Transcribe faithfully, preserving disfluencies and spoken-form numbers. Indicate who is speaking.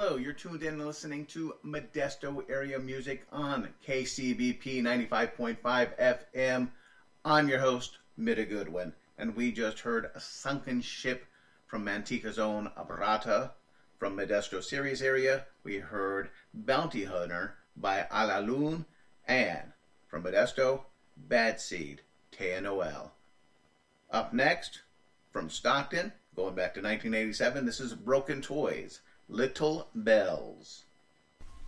Speaker 1: Hello, you're tuned in and listening to Modesto Area Music on K C B P ninety-five point five F M. I'm your host, Mida Goodwin, and we just heard A Sunken Ship from Manteca's own Abrata. From Modesto Series area, we heard Bounty Hunter by A La Lune, and from Modesto, Bad Seed, Taya Noel. Up next, from Stockton, going back to nineteen eighty-seven, this is Broken Toys, Little Bells.